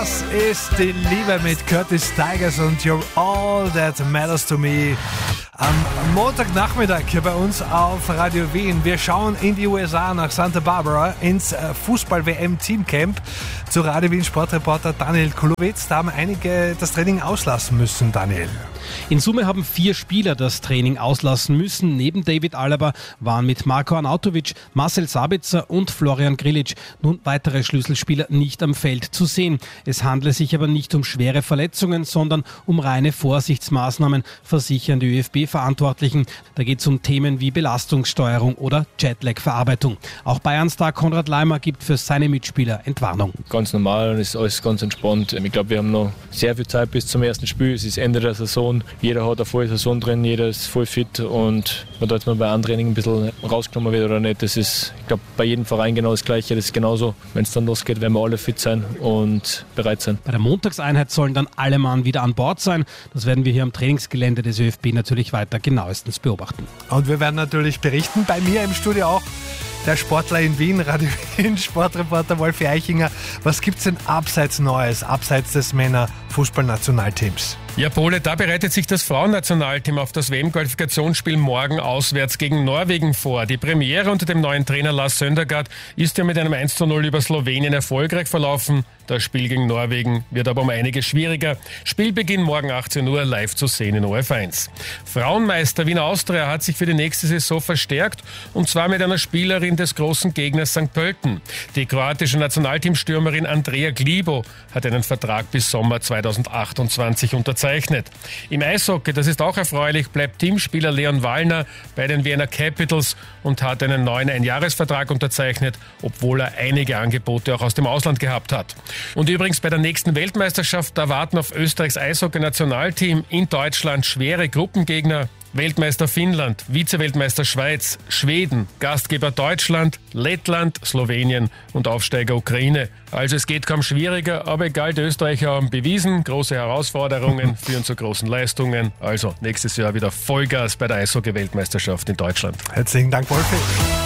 Das ist die Liebe mit Curtis Tigers und You're All That Matters to Me. Am Montagnachmittag hier bei uns auf Radio Wien. Wir schauen in die USA nach Santa Barbara ins Fußball-WM-Teamcamp zu Radio Wien Sportreporter Daniel Kulowitz. Da haben einige das Training auslassen müssen, Daniel. In Summe haben 4 Spieler das Training auslassen müssen. Neben David Alaba waren mit Marko Arnautovic, Marcel Sabitzer und Florian Grillitsch nun weitere Schlüsselspieler nicht am Feld zu sehen. Es handle sich aber nicht um schwere Verletzungen, sondern um reine Vorsichtsmaßnahmen, versichern die ÖFB-Verantwortlichen. Da geht es um Themen wie Belastungssteuerung oder Jetlag-Verarbeitung. Auch Bayern-Star Konrad Laimer gibt für seine Mitspieler Entwarnung. Ganz normal und ist alles ganz entspannt. Ich glaube, wir haben noch sehr viel Zeit bis zum ersten Spiel. Es ist Ende der Saison. Jeder hat eine volle Saison drin, jeder ist voll fit und ob da jetzt mal bei Antraining ein bisschen rausgenommen wird oder nicht, das ist, ich glaube, bei jedem Verein genau das Gleiche. Das ist genauso. Wenn es dann losgeht, werden wir alle fit sein und bereit sein. Bei der Montagseinheit sollen dann alle Mann wieder an Bord sein. Das werden wir hier am Trainingsgelände des ÖFB natürlich weiter genauestens beobachten. Und wir werden natürlich berichten. Bei mir im Studio auch der Sportler in Wien, Radio Wien Sportreporter Wolfi Eichinger. Was gibt's denn abseits Neues, abseits des Männer-Fußballnationalteams? Ja, Pole, da bereitet sich das Frauennationalteam auf das WM-Qualifikationsspiel morgen auswärts gegen Norwegen vor. Die Premiere unter dem neuen Trainer Lars Søndergaard ist ja mit einem 1:0 über Slowenien erfolgreich verlaufen. Das Spiel gegen Norwegen wird aber um einiges schwieriger. Spielbeginn morgen 18 Uhr live zu sehen in ORF1. Frauenmeister Wiener Austria hat sich für die nächste Saison verstärkt und zwar mit einer Spielerin des großen Gegners St. Pölten. Die kroatische Nationalteamstürmerin Andrea Glibo hat einen Vertrag bis Sommer 2028 unterzeichnet. Im Eishockey, das ist auch erfreulich, bleibt Teamspieler Leon Wallner bei den Vienna Capitals und hat einen neuen Einjahresvertrag unterzeichnet, obwohl er einige Angebote auch aus dem Ausland gehabt hat. Und übrigens bei der nächsten Weltmeisterschaft, da warten auf Österreichs Eishockey-Nationalteam in Deutschland schwere Gruppengegner. Weltmeister Finnland, Vize-Weltmeister Schweiz, Schweden, Gastgeber Deutschland, Lettland, Slowenien und Aufsteiger Ukraine. Also es geht kaum schwieriger, aber egal, die Österreicher haben bewiesen, große Herausforderungen führen zu großen Leistungen. Also nächstes Jahr wieder Vollgas bei der Eishockey-Weltmeisterschaft in Deutschland. Herzlichen Dank, Wolfi.